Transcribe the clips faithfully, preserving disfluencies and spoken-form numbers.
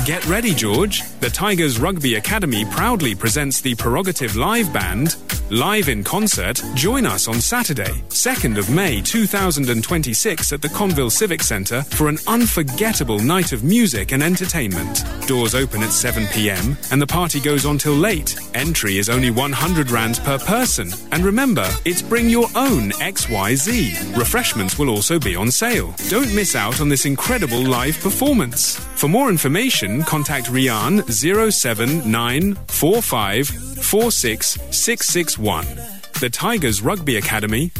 Get ready, George. The Tigers Rugby Academy proudly presents the Prerogative Live Band. Live in concert, join us on Saturday, second of May two thousand twenty-six at the Conville Civic Centre for an unforgettable night of music and entertainment. Doors open at seven p.m. and the party goes on till late. Entry is only one hundred rand per person. And remember, it's bring your own X Y Z. Refreshments will also be on sale. Don't miss out on this incredible live performance. For more information, contact Rian zero seven nine four five four six six six one. The Tigers Rugby Academy.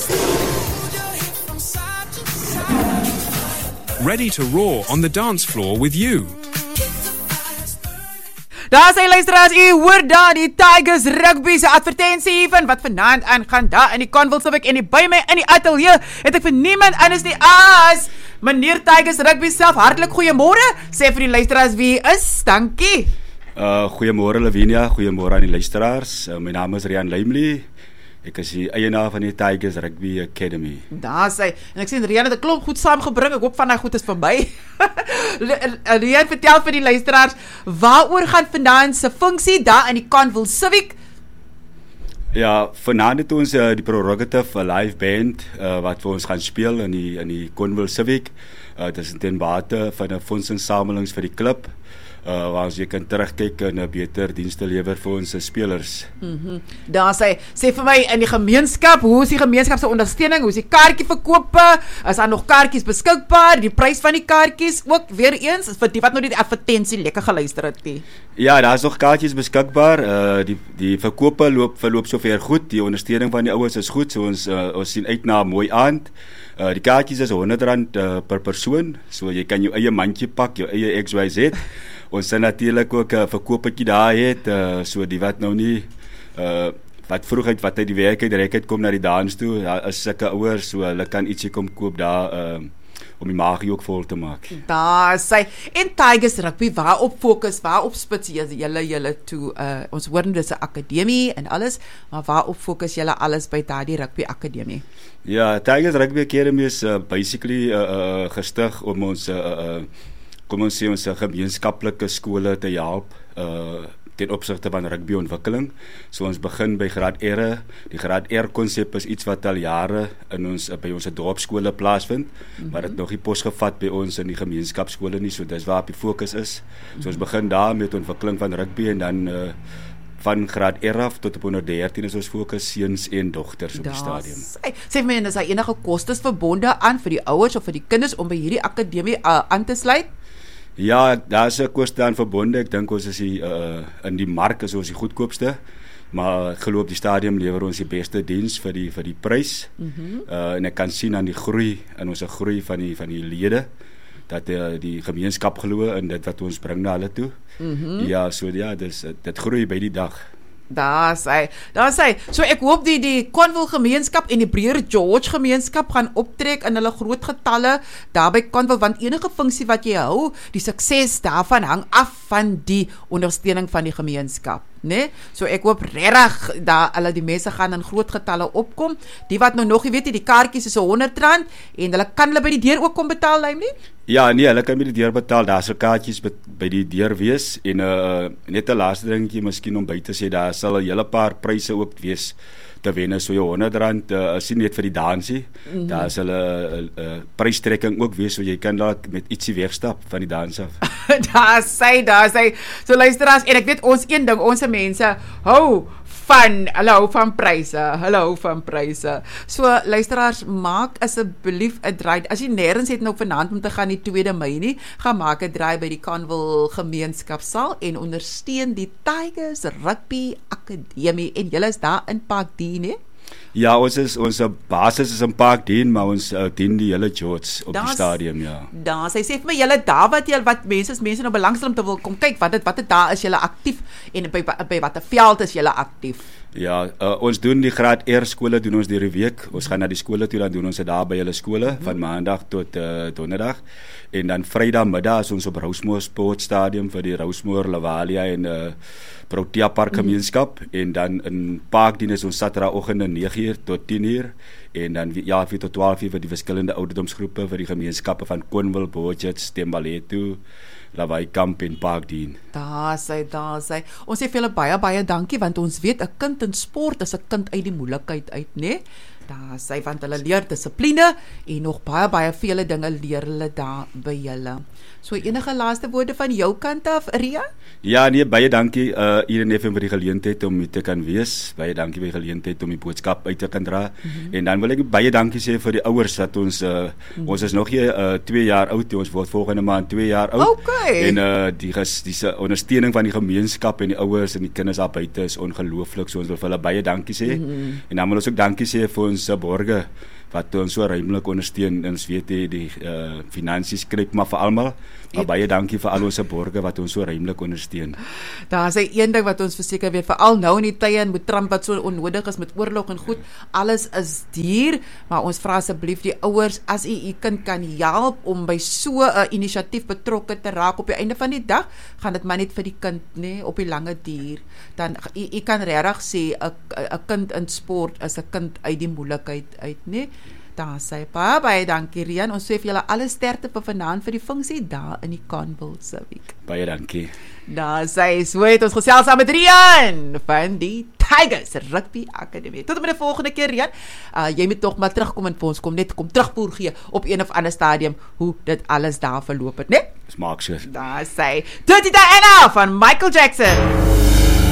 Ready to roar on the dance floor with you. Daar sy luisteraars, u hoor daar die Tigers Rugby se advertensie van wat vanaand aangaan daar in die Conville Civic en die by my in die ateljee het ek vir niemand anders nie as meneer Tigers Rugby self. Hartlik goeiemôre, sê vir die luisteraars wie is, dankie. Uh, goeiemôre Lavinia, goeiemôre aan die luisteraars. Uh, my naam is Rian Limley. Ek is die eienaar van die Tigers Rugby Academy. Daar sê, en ek sien Rian het 'n klomp goed saamgebring. Ek hoop van daai goed is verby. Rian, vertel vir die luisteraars, waaroor gaan vanaand se funksie daar in die Conville Civic? Ja, vanaand het ons uh, die Prerogative Live Band uh, wat vir ons gaan speel in die in die Conville Civic. Uh, dit is ten bate van 'n fondsinsamelings vir die klub. Uh, waar ons jy kan terugkyk en 'n beter dienste lewer vir ons spelers. Mm-hmm. Daar sê, sê vir my in die gemeenskap, hoe is die gemeenskap se ondersteuning? Hoe is die kaartjieverkope? Is daar nog kaartjies beskikbaar? Die prys van die kaartjies ook weer eens vir die wat nou die advertensie lekker geluister het nie. Ja, daar is nog kaartjies beskikbaar. Uh, die die verkope loop verloop sover goed. Die ondersteuning van die ouers is goed. So ons uh, ons sien uit na 'n mooi aand. Uh, die kaartjies is honderd rand uh, per persoon. So jy kan jou eie mandjie pak, jou eie X Y Z. Ons sien natuurlik ook 'n uh, verkopertjie daar het, uh, so die wat nou nie uh, wat vroeg uit wat uit die werk uit direk uit kom na die dans toe, daar is sulke ouers, so hulle kan ietsie kom koop daar uh, om die magie ook vol te maak. Daar sê, en Tigers Rugby, waarop fokus, waarop spits julle julle toe, uh, ons hoor dis 'n akademie en alles, maar waarop fokus julle alles by daardie Rugby Akademie? Ja, Tigers Rugby Academy is uh, basically uh, uh, gestig om ons uh, uh, kom ons sê ons gemeenskaplike skole te help uh, ten opsigte van rugbyontwikkeling. So ons begin by graad R. Die graad R konsep is iets wat al jare in ons by ons dorpsskole plaasvind, mm-hmm. maar dit nog nie posgevat by ons in die gemeenskapskole nie, so dis waar die fokus is. So ons begin daar met ontwikkeling van rugby en dan uh, van graad R af tot op onder dertien is ons fokus seuns en dogters op die stadium. Sê vir my, is daar enige kostes verbonde aan vir die ouers of vir die kinders om by hierdie akademie uh, aan te sluit? Ja, daar is 'n koste aan verbonde. Ek dink ons is die, uh, in die mark is ons die goedkoopste, maar ek glo op die stadium lewer ons die beste diens vir die vir die prys. Mm-hmm. uh, en ek kan sien aan die groei, in ons groei van die van die lede, dat uh, die gemeenskap glo in dit wat ons bring na hulle toe. Mm-hmm. Ja, so ja, dis dit groei by die dag. Daar sê, daar sê, so ek hoop die die Conville gemeenskap en die breër George gemeenskap gaan optrek in hulle groot getalle daar by Conville, want enige funksie wat jy hou, die sukses daarvan hang af van die ondersteuning van die gemeenskap, né? So ek hoop regtig dat hulle die mense gaan in groot getalle opkom. Die wat nou nog, jy weet jy, die kaartjies is honderd rand en hulle kan hulle by die deur ook kom betaal, Limley? Ja, nee, hulle kan by die deur betaal. Daar sal kaartjies by die deur wees en uh, net 'n laaste dingetjie miskien om by te sê, daar sal 'n hele paar pryse ook wees te wen. So jou honderd rand uh, is nie net vir die dansie. Mm-hmm. Daar sal 'n uh, uh, prystrekking ook wees, so jy kan dalk met ietsie wegstap van die dans af. Daar sê, daar sê. So luisteraars, en ek weet ons een ding, ons mense hou van, hulle hou van pryse, hulle hou van pryse. So luisteraars, maak asseblief 'n draai. As jy nêrens het nou vanaand om te gaan die tweede Mei nie, gaan maak 'n draai by die Conville gemeenskapsaal en ondersteun die Tigers Rugby Akademie. En julle is daar in Park D, né? Ja, ons is ons basis is in Park D, maar ons uh, dien die hele George op das, die stadium, ja. Daar sê sê vir my julle daar wat jy wat mense mense nou belangstel om te wil kom kyk, wat dit wat dit daar is julle aktief en by by watter veld is julle aktief? Ja, uh, ons doen die graad R skole doen ons deur die week. Ons gaan na die skole toe, dan doen ons dit daar by hulle skole mm-hmm. van maandag tot uh, donderdag. En dan Vrydag middag is ons op Rosemore Sportstadium vir die Rosemore, Lavalia en uh, Protea Park gemeenskap mm-hmm. en dan in Parkdien is ons Saterdagoggend nege uur tot tien uur en dan ja, vier tot twaalf vir die verskillende ouderdomsgroepe vir die gemeenskappe van Cornwall, Borchards, Thembalethu, Lawaaikamp en Parkdean. Daar sê, daar sê. Ons sê vir julle baie baie dankie want ons weet 'n kind in sport is 'n kind uit die moeilikheid uit, né? Daar sê want hulle leer dissipline en nog baie baie vele dinge leer hulle daar by julle. So enige laaste woorde van jou kant af, Ria? Ja, nee, baie dankie uh Irene F M vir die geleentheid om hier te kan wees. Baie dankie vir die geleentheid om die boodskap uit te kan dra. Mm-hmm. En dan wil ek baie dankie sê vir die ouers dat ons uh mm-hmm. ons is nog hier uh twee jaar oud, ons word volgende maand twee jaar oud. Okay. En uh die ges, die ondersteuning van die gemeenskap en die ouers en die kinders daar buite is ongelooflik. So ons wil vir hulle baie dankie sê. Mm-hmm. En dan wil ons ook dankie sê vir ons uh, borgers wat ons so ruimlik ondersteun. Ons weet die, die uh, finansies knyp maar vir almal. Maar baie dankie vir al ons borgers wat ons so ruimlik ondersteun. Daar is een ding wat ons verseker weet, veral nou in die tye met Trump wat so onnodig is met oorlog en goed, alles is duur, maar ons vra asseblief die ouers, as u u kind kan help om by so 'n inisiatief betrokke te raak op die einde van die dag, gaan dit maar net vir die kind, nê, op die lange duur. Dan u, u kan regtig sê 'n 'n kind in sport is 'n kind uit die moeilikheid uit, nê? Daar sê baie baie dankie Rian. Ons sê vir julle alle sterkte vir vanaand vir die funksie daar in die Cornwall Civic. Baie dankie. Daar sê so het ons gesels saam met Rian van die Tigers Rugby Akademie. Tot en met die volgende keer Rian. Uh, jy moet tog maar terugkom en vir ons kom net kom terugpoer gee op een of ander stadium hoe dit alles daar verloop het, né? Dis maak so. Daar sê Dirty Diana van Michael Jackson.